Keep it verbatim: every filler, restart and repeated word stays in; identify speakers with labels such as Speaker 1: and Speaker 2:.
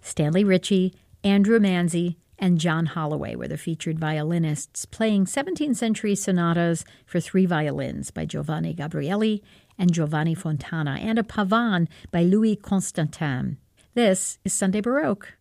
Speaker 1: Stanley Ritchie, Andrew Manzi, and John Holloway were the featured violinists, playing seventeenth century sonatas for three violins by Giovanni Gabrieli and Giovanni Fontana, and a pavane by Louis Constantin. This is Sunday Baroque.